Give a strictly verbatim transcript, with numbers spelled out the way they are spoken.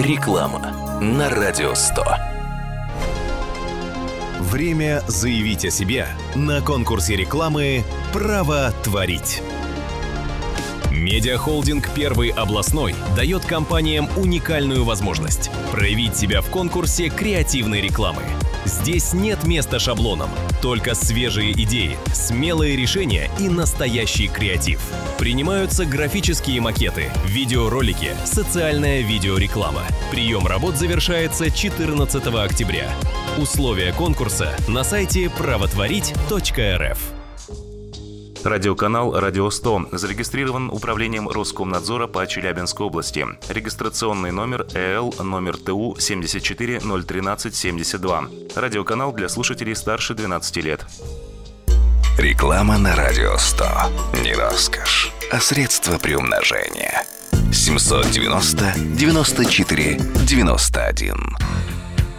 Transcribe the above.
Реклама на Радио сто. Время заявить о себе на конкурсе рекламы «Право творить». Медиахолдинг «Первый областной» дает компаниям уникальную возможность проявить себя в конкурсе креативной рекламы. Здесь нет места шаблонам, только свежие идеи, смелые решения и настоящий креатив. Принимаются графические макеты, видеоролики, социальная видеореклама. Прием работ завершается четырнадцатого октября. Условия конкурса на сайте правотворить точка эр эф. Радиоканал «Радио сто» зарегистрирован Управлением Роскомнадзора по Челябинской области. Регистрационный номер э эл номер тэ у семьдесят четыре ноль тринадцать семьдесят два. Радиоканал для слушателей старше двенадцати лет. Реклама на Радио сто. Не роскошь, а средство приумножения. семь девяносто девяносто четыре девяносто один.